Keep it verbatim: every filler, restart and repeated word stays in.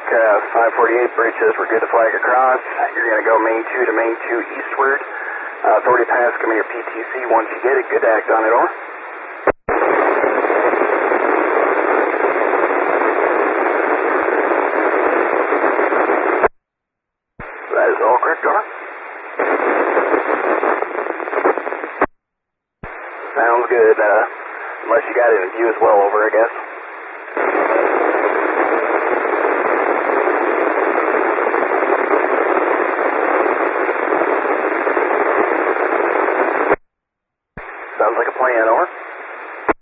uh, five forty-eight, bridge says we're good to flag across. You're going to go main two to main two eastward. Uh, authority pass, come here P T C. Once you get it, good to act on it, over. That is all correct, over. Sounds good. Uh, unless you got it in view as well, over, I guess.